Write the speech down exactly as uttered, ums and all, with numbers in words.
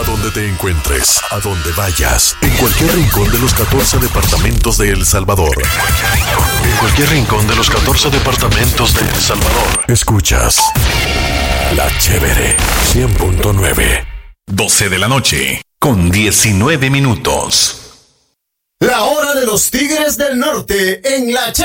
A donde te encuentres, a donde vayas, en cualquier rincón de los catorce departamentos de El Salvador. En cualquier rincón de los catorce departamentos de El Salvador. Escuchas La Chévere cien punto nueve. doce de la noche, con diecinueve minutos. La hora de los Tigres del Norte en La Chévere.